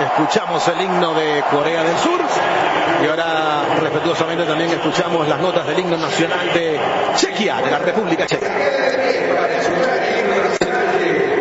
escuchamos el himno de Corea del Sur y ahora respetuosamente también escuchamos las notas del himno nacional de Chequia, de la República Checa.